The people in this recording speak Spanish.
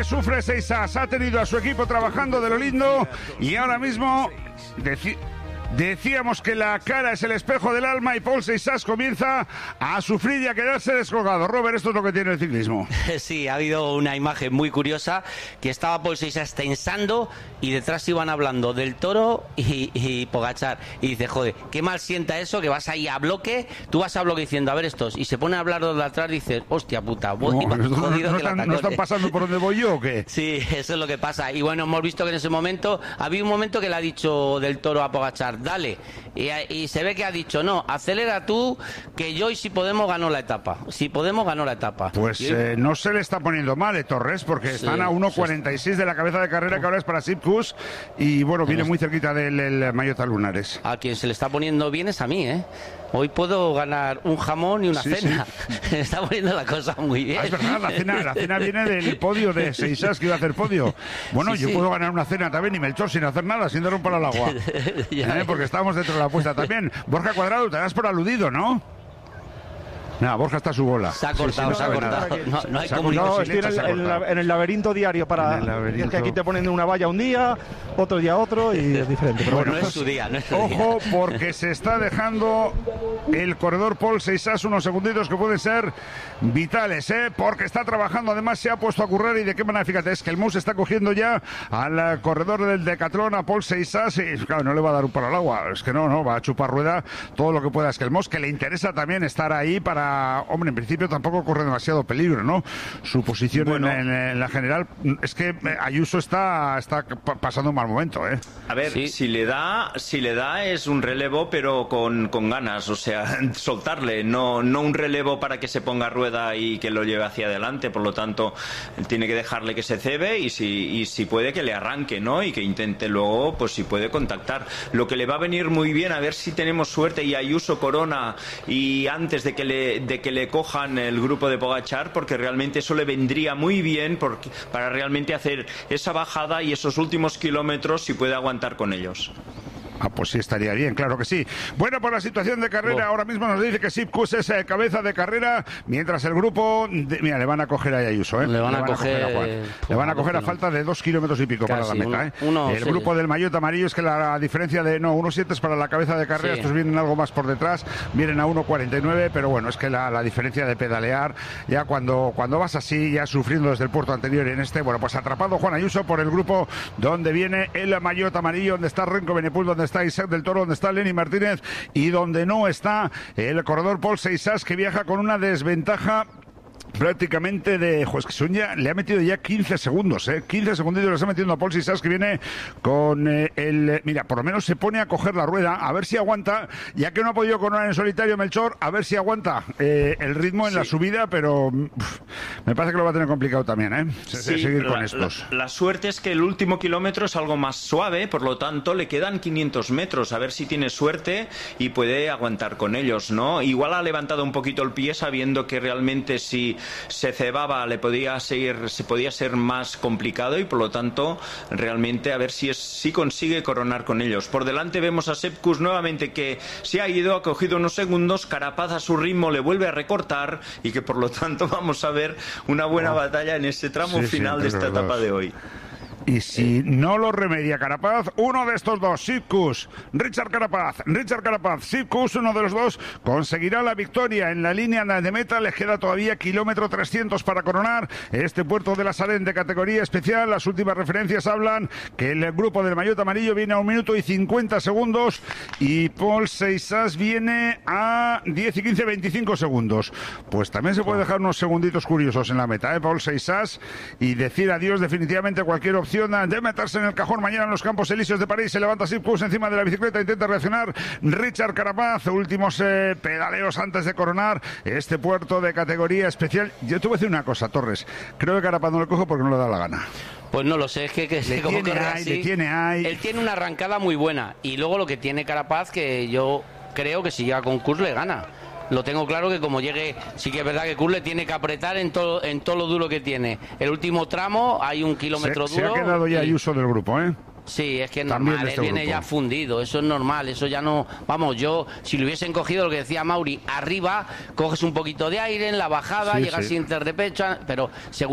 que sufre Seisas. Ha tenido a su equipo trabajando de lo lindo y ahora mismo decíamos que la cara es el espejo del alma y Pol Seisas comienza a sufrir y a quedarse descolgado. Robert, esto es lo que tiene el ciclismo. Sí, ha habido una imagen muy curiosa que estaba Pol Seisas tensando y detrás iban hablando del Toro y Pogačar. Y dice, joder, qué mal sienta eso, que vas ahí a bloque, tú vas a bloque diciendo, a ver estos, y se pone a hablar los de atrás y dices, hostia puta, voy jodido que la ¿No están pasando por donde voy yo o qué? Sí, eso es lo que pasa. Y bueno, hemos visto que en ese momento, había un momento que le ha dicho del Toro a Pogačar, dale, y se ve que ha dicho, no, acelera tú, que yo y si Podemos ganó la etapa. Si Podemos ganó la etapa. Pues no se le está poniendo mal, Torres, porque están a 1.46 de la cabeza de carrera, que ahora es para Sipkus, y bueno, viene muy cerquita del Mallota Lunares. A quien se le está poniendo bien es a mí, ¿eh? Hoy puedo ganar un jamón y una cena. Sí. Se está poniendo la cosa muy bien. Es verdad, la cena viene del podio de Seisas, que iba a hacer podio. Bueno, yo puedo ganar una cena también y Melchor sin hacer nada, sin dar un palo al agua. Porque estábamos dentro de la apuesta también. Borja Cuadrado, te das por aludido, ¿no? Nada, Borja está a su bola. Se ha cortado, se ha cortado. No hay comunicación. En el laberinto diario para... Es que aquí te ponen una valla un día, otro día otro y es diferente. Pero bueno, no es su día, no es su día. Ojo, porque se está dejando el corredor Pol Seisas unos segunditos que pueden ser vitales, porque está trabajando, además se ha puesto a currar y de qué manera, fíjate, es que el Mus está cogiendo ya al corredor del Decatlón, a Pol Seisas, y claro, no le va a dar un palo al agua, es que no, va a chupar rueda todo lo que pueda. Es que el Mus, que le interesa también estar ahí para... Hombre, en principio tampoco corre demasiado peligro, ¿no? Su posición en la general es que Ayuso está pasando un mal momento, ¿eh? A ver, sí. si le da es un relevo, pero con ganas, o sea, soltarle, no un relevo para que se ponga a rueda y que lo lleve hacia adelante. Por lo tanto, tiene que dejarle que se cebe y si puede que le arranque, ¿no? Y que intente luego, pues si puede contactar. Lo que le va a venir muy bien, a ver si tenemos suerte y Ayuso corona y antes de que le cojan el grupo de Pogačar, porque realmente eso le vendría muy bien para realmente hacer esa bajada y esos últimos kilómetros si puede aguantar con ellos. Pues sí, estaría bien, claro que sí. Bueno, por la situación de carrera, ahora mismo nos dice que Sipkus es cabeza de carrera, mientras el grupo... Mira, le van a coger a Ayuso, ¿eh? Le van a coger a falta de 2 kilómetros y pico casi, para la meta, ¿eh? El grupo del Mallota amarillo es que la diferencia de... 1.7 es para la cabeza de carrera, estos vienen algo más por detrás, vienen a 1.49, pero bueno, es que la diferencia de pedalear, ya cuando vas así, ya sufriendo desde el puerto anterior y en este, bueno, pues atrapado Juan Ayuso por el grupo donde viene el Mallota amarillo, donde está Renko Benepul, donde está Isaac del Toro, donde está Lenny Martínez y donde no está el corredor Pol Seisas, que viaja con una desventaja prácticamente de... es que le ha metido ya 15 segundos, 15 segunditos le está metiendo a Pol Seisas, que viene con mira, por lo menos se pone a coger la rueda, a ver si aguanta, ya que no ha podido coronar en solitario Melchor, a ver si aguanta el ritmo en la subida, pero me parece que lo va a tener complicado también, seguir con estos. La suerte es que el último kilómetro es algo más suave, por lo tanto le quedan 500 metros, a ver si tiene suerte y puede aguantar con ellos, ¿no? Igual ha levantado un poquito el pie sabiendo que realmente si se cebaba se podía ser más complicado y por lo tanto realmente a ver si consigue coronar con ellos. Por delante vemos a Sipkus nuevamente que se ha ido, ha cogido unos segundos, Carapaz a su ritmo le vuelve a recortar y que por lo tanto vamos a ver una buena batalla en ese tramo final de esta etapa de hoy. Y si no lo remedia Carapaz, uno de estos dos, Sipkus, Richard Carapaz, Sipkus, uno de los dos, conseguirá la victoria en la línea de meta. Les queda todavía kilómetro 300 para coronar este puerto de la Salén de categoría especial. Las últimas referencias hablan que el grupo del Mallota amarillo viene a 1 minuto y 50 segundos y Pol Seisas viene a 10 y 15, 25 segundos. Pues también se puede dejar unos segunditos curiosos en la meta, Pol Seisas, y decir adiós definitivamente a cualquier opción de meterse en el cajón mañana en los Campos Elíseos de París. Se levanta Sipkus encima de la bicicleta, intenta reaccionar Richard Carapaz, últimos pedaleos antes de coronar este puerto de categoría especial. Yo te voy a decir una cosa, Torres, creo que Carapaz no le cojo porque no le da la gana. Pues no lo sé, es que le tiene ahí. Él tiene una arrancada muy buena y luego lo que tiene Carapaz, que yo creo que si llega con Kurs le gana. Lo tengo claro que como llegue, sí que es verdad que Kurs le tiene que apretar en todo lo duro que tiene. El último tramo hay un kilómetro duro. Se ha quedado ya Ayuso del grupo, ¿eh? Sí, es que es normal, él viene ya fundido, eso es normal, eso ya no... Vamos, yo, si lo hubiesen cogido lo que decía Mauri, arriba, coges un poquito de aire en la bajada, llegas sin inter de pecho, pero según